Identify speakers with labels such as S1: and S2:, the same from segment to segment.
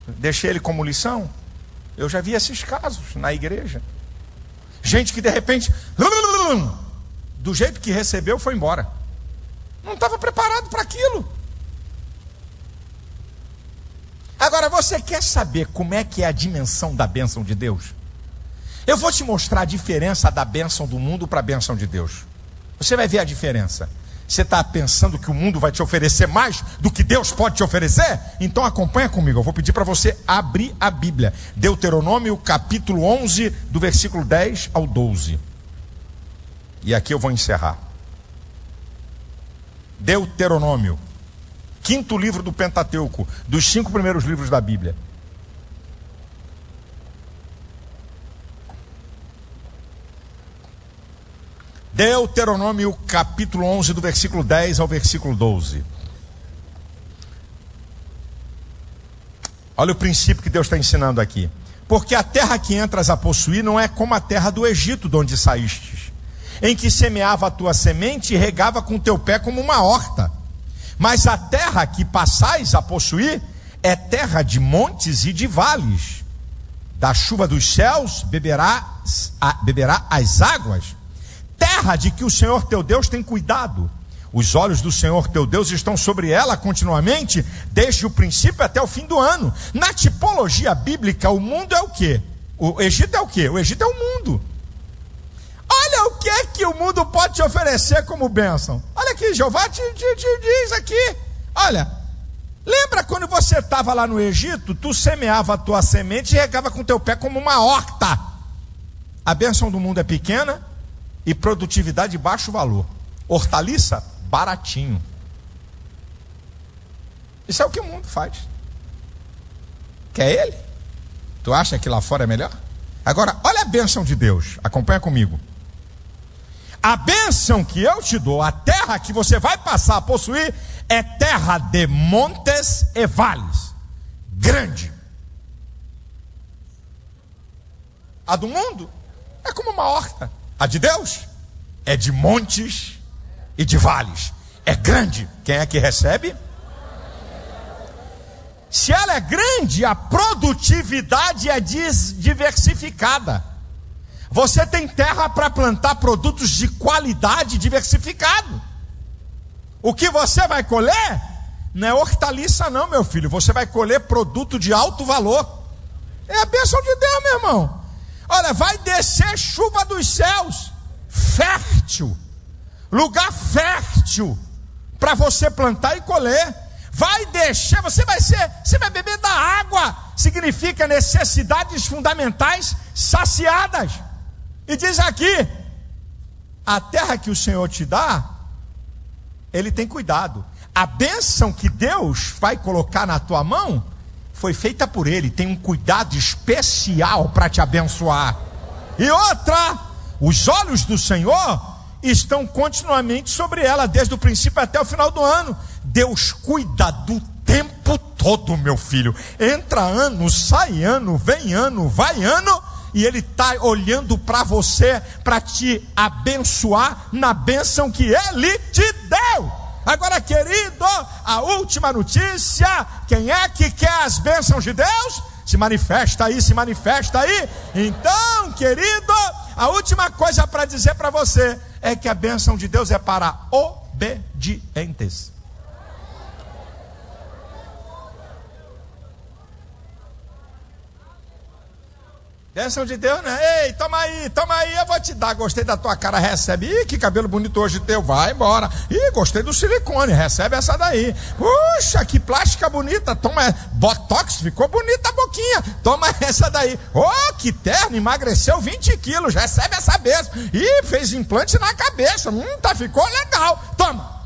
S1: deixei ele como lição. Eu já vi esses casos na igreja. Gente que de repente, do jeito que recebeu, foi embora. Não estava preparado para aquilo. Agora, você quer saber como é que é a dimensão da bênção de Deus? Eu vou te mostrar a diferença da bênção do mundo para a bênção de Deus. Você vai ver a diferença. Você está pensando que o mundo vai te oferecer mais do que Deus pode te oferecer? Então acompanha comigo, eu vou pedir para você abrir a Bíblia. Deuteronômio capítulo 11, do versículo 10 ao 12. E aqui eu vou encerrar. Deuteronômio, quinto livro do Pentateuco, dos 5 primeiros livros da Bíblia. Deuteronômio capítulo 11, do versículo 10 ao versículo 12. Olha o princípio que Deus está ensinando aqui. Porque a terra que entras a possuir não é como a terra do Egito, de onde saístes, em que semeava a tua semente e regava com teu pé como uma horta. Mas a terra que passais a possuir é terra de montes e de vales. Da chuva dos céus beberá as águas. Terra de que o Senhor teu Deus tem cuidado. Os olhos do Senhor teu Deus estão sobre ela continuamente, desde o princípio até o fim do ano. Na tipologia bíblica, o mundo é o quê? O Egito é o quê? O Egito é o mundo. Olha o que é que o mundo pode te oferecer como bênção. Olha aqui, Jeová te diz aqui. Olha, lembra quando você estava lá no Egito, tu semeava a tua semente e regava com teu pé como uma horta. A bênção do mundo é pequena e produtividade de baixo valor. Hortaliça, baratinho. Isso é o que o mundo faz. Quer ele? Tu acha que lá fora é melhor? Agora, olha a bênção de Deus. Acompanha comigo. A bênção que eu te dou, a terra que você vai passar a possuir, é terra de montes e vales. Grande. A do mundo é como uma horta. A de Deus é de montes e de vales. É grande. Quem é que recebe? Se ela é grande, a produtividade é diversificada. Você tem terra para plantar produtos de qualidade diversificado. O que você vai colher não é hortaliça não, meu filho. Você vai colher produto de alto valor. É a bênção de Deus, meu irmão. Olha, vai descer chuva dos céus, fértil, lugar fértil, para você plantar e colher. Vai deixar, você vai beber da água, significa necessidades fundamentais saciadas. E diz aqui, a terra que o Senhor te dá, Ele tem cuidado. A bênção que Deus vai colocar na tua mão, foi feita por Ele, tem um cuidado especial para te abençoar. E outra, os olhos do Senhor estão continuamente sobre ela, desde o princípio até o final do ano. Deus cuida do tempo todo, meu filho. Entra ano, sai ano, vem ano, vai ano, e Ele está olhando para você, para te abençoar na bênção que Ele te deu. Agora, querido, a última notícia: quem é que quer as bênçãos de Deus? Se manifesta aí, se manifesta aí. Então, querido, a última coisa para dizer para você é que a bênção de Deus é para obedientes. Bênção de Deus, né? Ei, toma aí, eu vou te dar. Gostei da tua cara, recebe. Ih, que cabelo bonito hoje teu, vai embora. Ih, gostei do silicone, recebe essa daí. Puxa, que plástica bonita, toma. Botox, ficou bonita a boquinha, toma essa daí. Oh, que terno, emagreceu 20 quilos, recebe essa bênção. Ih, fez implante na cabeça, ficou legal, toma.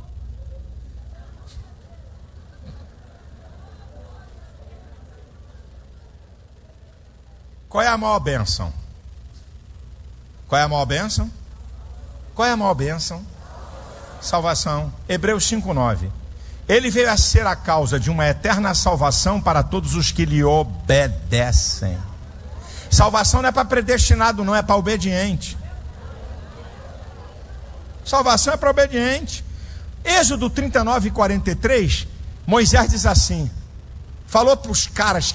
S1: Qual é a maior bênção? Qual é a maior bênção? Qual é a maior bênção? Salvação. Hebreus 5:9. Ele veio a ser a causa de uma eterna salvação para todos os que lhe obedecem. Salvação não é para predestinado, não, é para obediente. Salvação é para obediente. Êxodo 39:43, Moisés diz assim, falou para os caras